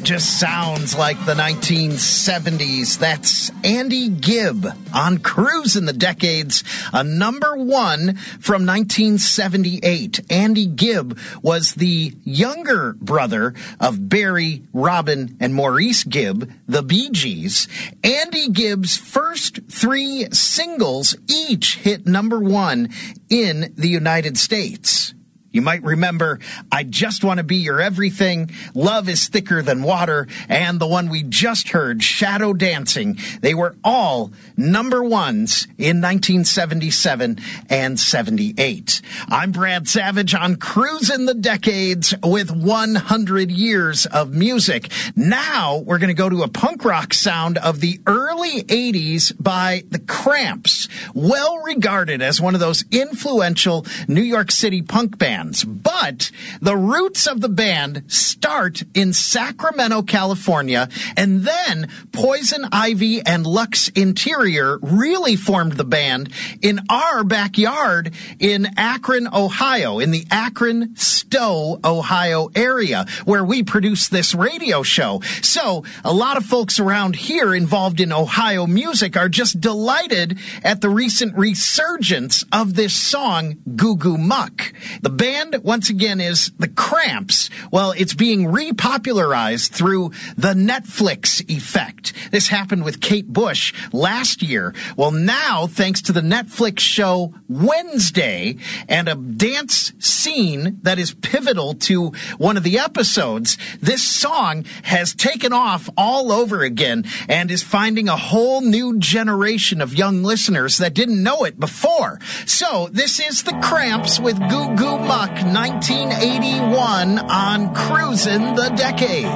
just sounds like the 1970s. That's Andy Gibb on Cruising the Decades, a number one from 1978. Andy Gibb was the younger brother of Barry, Robin, and Maurice Gibb, the Bee Gees. Andy Gibb's first three singles each hit number one in the United States. You might remember I Just Want to Be Your Everything, Love is Thicker Than Water, and the one we just heard, Shadow Dancing. They were all number ones in 1977 and 78. I'm Brad Savage on Cruising the Decades with 100 years of music. Now we're going to go to a punk rock sound of the early 80s by The Cramps, well regarded as one of those influential New York City punk bands. But the roots of the band start in Sacramento, California, and then Poison Ivy and Lux Interior really formed the band in our backyard in Akron, Ohio, in the Akron-Stowe, Ohio area, where we produce this radio show. So a lot of folks around here involved in Ohio music are just delighted at the recent resurgence of this song, Goo Goo Muck. The band, once again, is The Cramps. Well, it's being repopularized through the Netflix effect. This happened with Kate Bush last year. Well, now, thanks to the Netflix show Wednesday and a dance scene that is pivotal to one of the episodes, this song has taken off all over again and is finding a whole new generation of young listeners that didn't know it before. So, this is The Cramps with Goo Goo Muck, 1981 on Cruising the Decades.